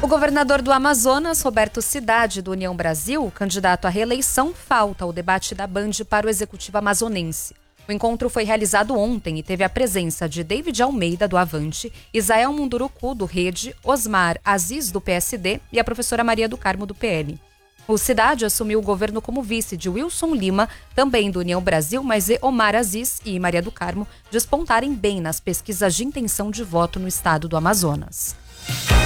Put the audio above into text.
O governador do Amazonas, Roberto Cidade, do União Brasil, candidato à reeleição, falta ao debate da Band para o executivo amazonense. O encontro foi realizado ontem e teve a presença de David Almeida, do Avante, Isael Munduruku, do Rede, Osmar Aziz, do PSD e a professora Maria do Carmo, do PL. O Cidade assumiu o governo como vice de Wilson Lima, também do União Brasil, mas Omar Aziz e Maria do Carmo despontarem bem nas pesquisas de intenção de voto no estado do Amazonas.